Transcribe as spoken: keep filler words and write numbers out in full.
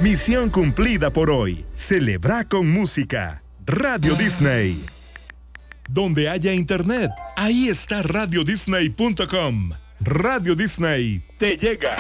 Misión cumplida por hoy. Celebra con música. Radio Disney. Donde haya internet, ahí está radio disney punto com. Radio Disney te llega.